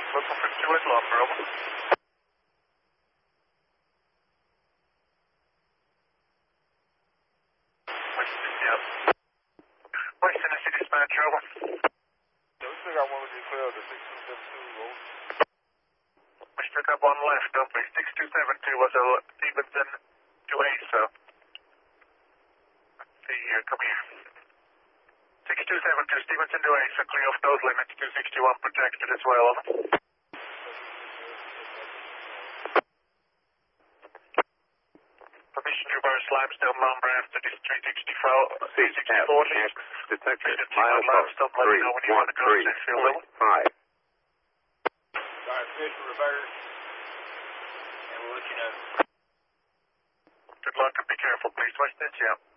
Local 52 is low, Bravo. West Tennessee dispatch, over. Yeah, we still got one with you clear of the 6272, over. We still got one left, don't we? 6272 was a Stevenson to ASA. Let's see here, come here. 6272 Stevenson to ASA, clear off those limits, 261 protected as well, over. Permission to reverse limestone lumber after this 364 lead. Detected. Limestone, let me know when you want to go to this field level. 5. Alright, official reverse. And we'll let you know. Good luck and be careful, please. West Ditch, yeah.